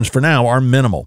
for now are minimal.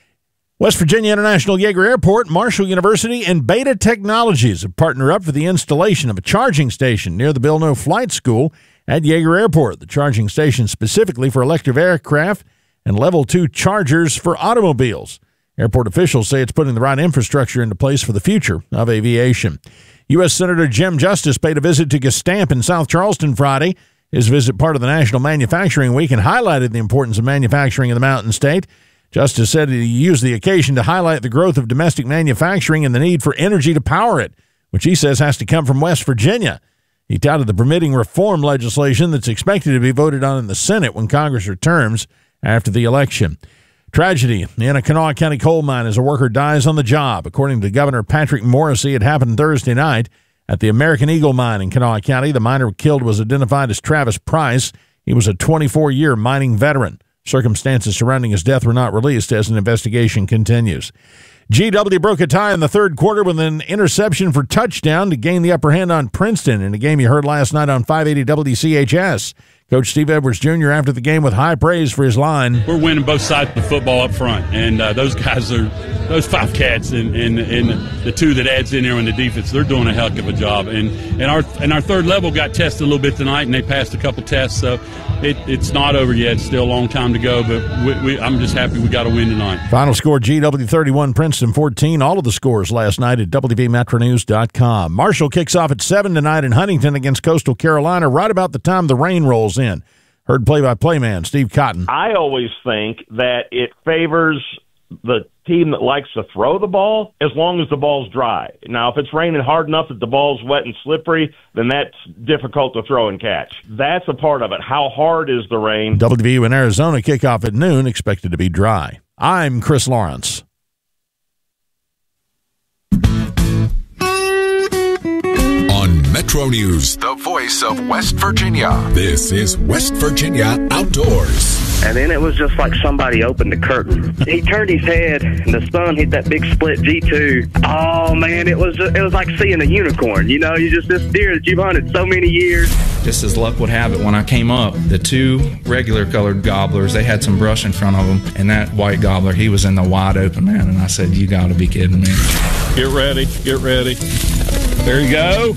West Virginia International Yeager Airport, Marshall University, and Beta Technologies have partnered up for the installation of a charging station near the Bill No Flight School at Yeager Airport. The charging station specifically for electric aircraft and Level 2 chargers for automobiles. Airport officials say it's putting the right infrastructure into place for the future of aviation. U.S. Senator Jim Justice paid a visit to Gestamp in South Charleston Friday. His visit part of the National Manufacturing Week and highlighted the importance of manufacturing in the Mountain State. Justice said he used the occasion to highlight the growth of domestic manufacturing and the need for energy to power it, which he says has to come from West Virginia. He touted the permitting reform legislation that's expected to be voted on in the Senate when Congress returns after the election. Tragedy in a Kanawha County coal mine as a worker dies on the job. According to Governor Patrick Morrisey, it happened Thursday night at the American Eagle mine in Kanawha County. The miner killed was identified as Travis Price. He was a 24-year mining veteran. Circumstances surrounding his death were not released as an investigation continues. GW broke a tie in the third quarter with an interception for touchdown to gain the upper hand on Princeton in a game you heard last night on 580 WCHS. Coach Steve Edwards Jr. after the game with high praise for his line. We're winning both sides of the football up front, and those guys are those five cats and the two that adds in there on the defense. They're doing a heck of a job, and our third level got tested a little bit tonight, and they passed a couple tests, so it's not over yet. It's still a long time to go, but I'm just happy we got a win tonight. Final score: GW 31, Princeton 14. All of the scores last night at WVMetroNews.com. Marshall kicks off at 7 tonight in Huntington against Coastal Carolina, right about the time the rain rolls in. Heard play-by-play man Steve Cotton. I always think that it favors the team that likes to throw the ball as long as the ball's dry. Now, if it's raining hard enough that the ball's wet and slippery, then that's difficult to throw and catch. That's a part of it. How hard is the rain? WVU in Arizona kickoff at noon, expected to be dry. I'm Chris Lawrence. Metro News, the voice of West Virginia. This is West Virginia Outdoors. And then it was just like somebody opened the curtain. He turned his head, and the sun hit that big split G2. Oh, man, it was like seeing a unicorn. You know, this deer that you've hunted so many years. Just as luck would have it, when I came up, the two regular colored gobblers, they had some brush in front of them, and that white gobbler, he was in the wide open, man. And I said, you got to be kidding me. Get ready. There you go.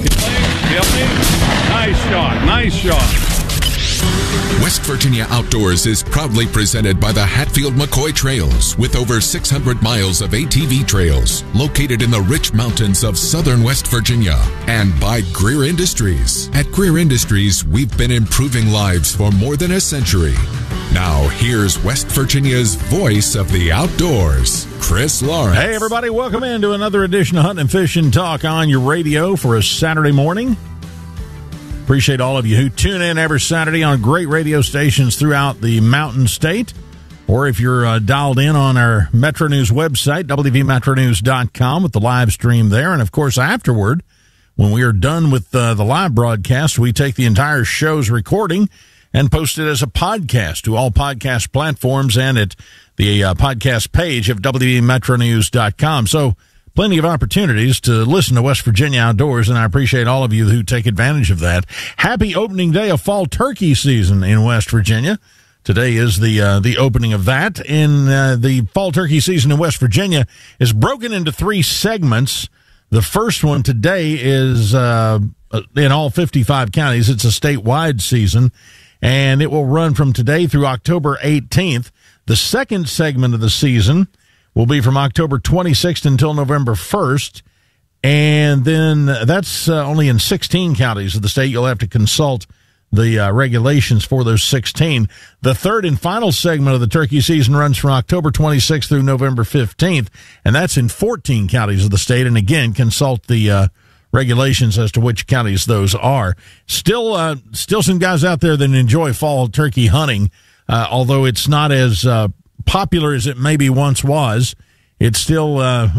Nice shot. West Virginia Outdoors is proudly presented by the Hatfield McCoy Trails, with over 600 miles of ATV trails located in the rich mountains of southern West Virginia, and by Greer Industries. At Greer Industries, we've been improving lives for more than a century. Now, here's West Virginia's voice of the outdoors, Chris Lawrence. Hey, everybody, welcome into another edition of Hunting and Fishing Talk on your radio for a Saturday morning. Appreciate all of you who tune in every Saturday on great radio stations throughout the Mountain State. Or if you're dialed in on our Metro News website, WVMetroNews.com, with the live stream there. And, of course, afterward, when we are done with the live broadcast, we take the entire show's recording and post it as a podcast to all podcast platforms and at the podcast page of WVMetroNews.com. So, plenty of opportunities to listen to West Virginia Outdoors, and I appreciate all of you who take advantage of that. Happy opening day of fall turkey season in West Virginia. Today is the opening of that, and the fall turkey season in West Virginia is broken into three segments. The first one today is in all 55 counties. It's a statewide season, and it will run from today through October 18th. The second segment of the season will be from October 26th until November 1st, and then that's only in 16 counties of the state. You'll have to consult the regulations for those 16. The third and final segment of the turkey season runs from October 26th through November 15th, and that's in 14 counties of the state. And again, consult the regulations as to which counties those are. Still some guys out there that enjoy fall turkey hunting, although it's not as popular as it maybe once was. It's still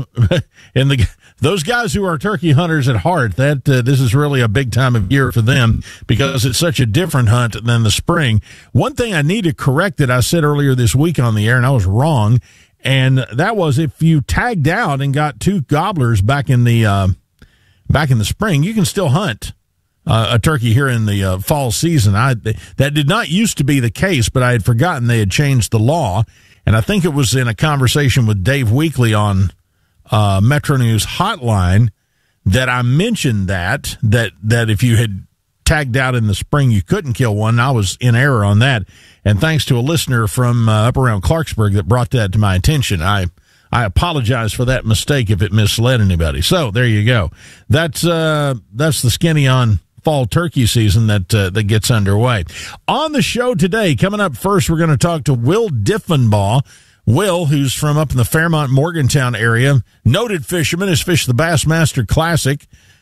those guys who are turkey hunters at heart, that this is really a big time of year for them because it's such a different hunt than the spring. One thing I need to correct that I said earlier this week on the air, and I was wrong, and that was if you tagged out and got two gobblers back in the spring, you can still hunt a turkey here in the fall season. That did not used to be the case, but I had forgotten they had changed the law. And I think it was in a conversation with Dave Weekly on Metro News Hotline that I mentioned that if you had tagged out in the spring, you couldn't kill one. I was in error on that. And thanks to a listener from up around Clarksburg that brought that to my attention, I apologize for that mistake if it misled anybody. So there you go. That's the skinny on fall turkey season that gets underway. On the show today, coming up first, we're going to talk to Will Diffenbaugh. Will, who's from up in the Fairmont, Morgantown area, noted fisherman, has fished the Bassmaster Classic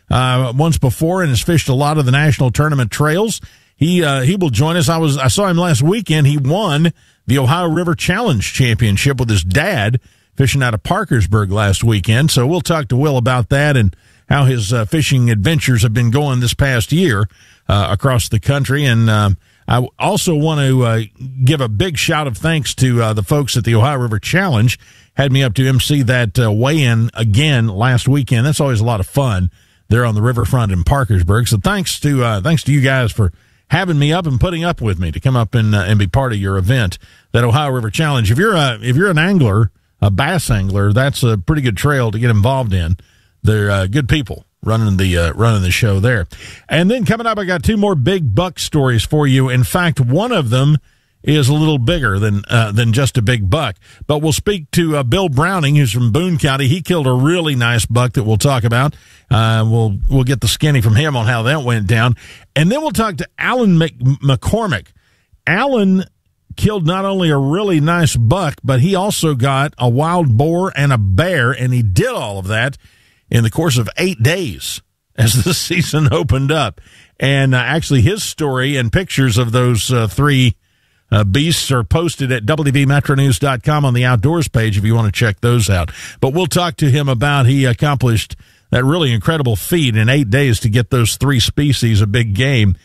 once before and has fished a lot of the national tournament trails. He will join us. I saw him last weekend. He won the Ohio River Challenge Championship with his dad fishing out of Parkersburg last weekend. So we'll talk to Will about that and how his fishing adventures have been going this past year across the country. And I also want to give a big shout of thanks to the folks at the Ohio River Challenge. Had me up to MC that weigh-in again last weekend. That's always a lot of fun there on the riverfront in Parkersburg. So thanks to you guys for having me up and putting up with me to come up and be part of your event, that Ohio River Challenge. If you're an angler, a bass angler, that's a pretty good trail to get involved in. They're good people running the show there. And then coming up, I got two more big buck stories for you. In fact, one of them is a little bigger than just a big buck. But we'll speak to Bill Browning, who's from Boone County. He killed a really nice buck that we'll talk about. We'll get the skinny from him on how that went down. And then we'll talk to Alan McCormick. Alan killed not only a really nice buck, but he also got a wild boar and a bear, and he did all of that in the course of 8 days as the season opened up. And actually his story and pictures of those three beasts are posted at WVMetroNews.com on the Outdoors page if you want to check those out. But we'll talk to him about he accomplished that really incredible feat in 8 days to get those three species of big game.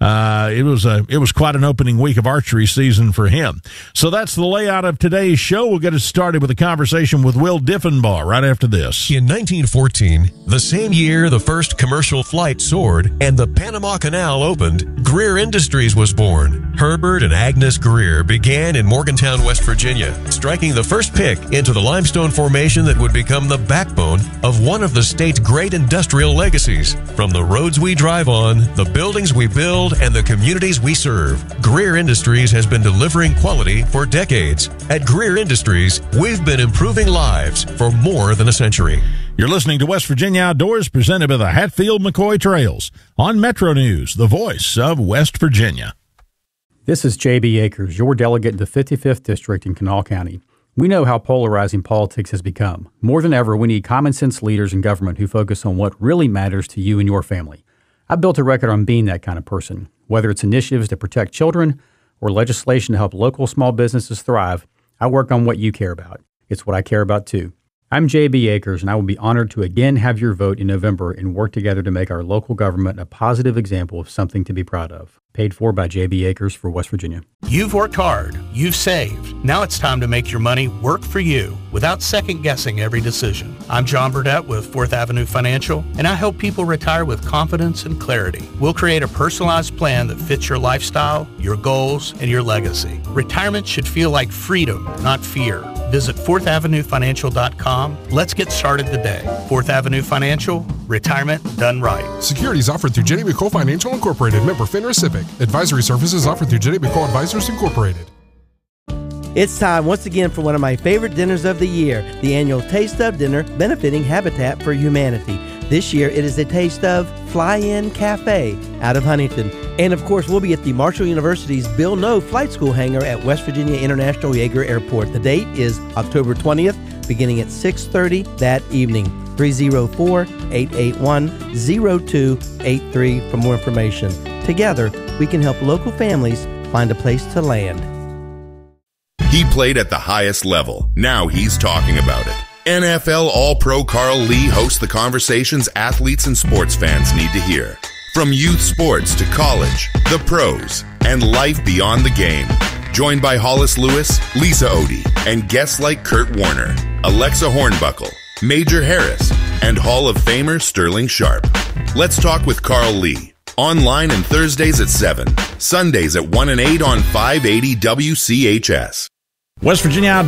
It was quite an opening week of archery season for him. So that's the layout of today's show. We'll get it started with a conversation with Will Diffenbaugh right after this. In 1914, the same year the first commercial flight soared and the Panama Canal opened, Greer Industries was born. Herbert and Agnes Greer began in Morgantown, West Virginia, striking the first pick into the limestone formation that would become the backbone of one of the state's great industrial legacies. From the roads we drive on, the buildings we build, and the communities we serve, Greer Industries has been delivering quality for decades. At Greer Industries, we've been improving lives for more than a century. You're listening to West Virginia Outdoors, presented by the Hatfield McCoy Trails on Metro News, the voice of West Virginia. This is J.B. Akers, your delegate in the 55th District in Kanawha County. We know how polarizing politics has become. More than ever, we need common-sense leaders in government who focus on what really matters to you and your family. I've built a record on being that kind of person. Whether it's initiatives to protect children or legislation to help local small businesses thrive, I work on what you care about. It's what I care about too. I'm J.B. Akers, and I will be honored to again have your vote in November and work together to make our local government a positive example of something to be proud of. Paid for by J.B. Akers for West Virginia. You've worked hard. You've saved. Now it's time to make your money work for you without second-guessing every decision. I'm John Burdett with 4th Avenue Financial, and I help people retire with confidence and clarity. We'll create a personalized plan that fits your lifestyle, your goals, and your legacy. Retirement should feel like freedom, not fear. Visit 4thavenuefinancial.com. Let's get started today. 4th Avenue Financial, retirement done right. Securities offered through Jenny McCole Financial Incorporated, member FINRA SIPC. Advisory services offered through Jenny McCole Advisors Incorporated. It's time once again for one of my favorite dinners of the year, the annual Taste of Dinner benefiting Habitat for Humanity. This year it is a Taste of Fly-In Cafe out of Huntington. And of course we'll be at the Marshall University's Bill Noe Flight School hangar at West Virginia International Yeager Airport. The date is October 20th, beginning at 6:30 that evening. 304-881-0283 for more information. Together, we can help local families find a place to land. He played at the highest level. Now he's talking about it. NFL All-Pro Carl Lee hosts the conversations athletes and sports fans need to hear. From youth sports to college, the pros, and life beyond the game. Joined by Hollis Lewis, Lisa Odie, and guests like Kurt Warner, Alexa Hornbuckle, Major Harris, and Hall of Famer Sterling Sharp. Let's talk with Carl Lee. Online and Thursdays at 7, Sundays at 1 and 8 on 580 WCHS. West Virginia